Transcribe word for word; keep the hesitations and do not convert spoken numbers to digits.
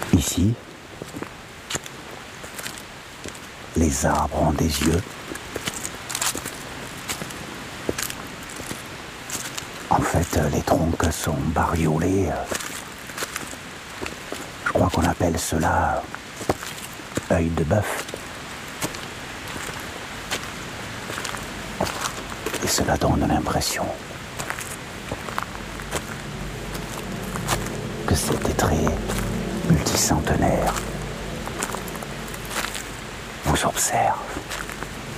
Ici, les arbres ont des yeux. En fait, les troncs sont bariolés. Je crois qu'on appelle cela œil de bœuf. Et cela donne l'impression que cet étré multicentenaire vous observe.